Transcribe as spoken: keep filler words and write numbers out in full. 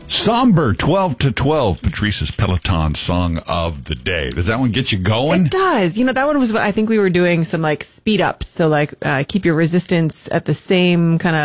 Somber, twelve to twelve, Patrice's Peloton song of the day. Does that one get you going? It does. You know, that one was, I think we were doing some like speed ups. So like uh, keep your resistance at the same kind of